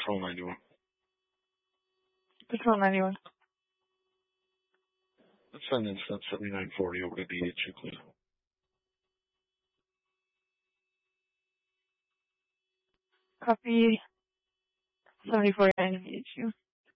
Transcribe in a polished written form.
Patrol 91. Patrol 91. Let's send Incident 7940 over to DHU, please. Copy 74 and DHU.